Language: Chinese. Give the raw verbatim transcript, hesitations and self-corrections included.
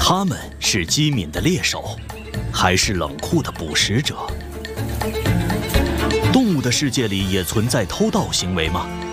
他们是机敏的猎手，还是冷酷的捕食者？动物的世界里也存在偷盗行为吗？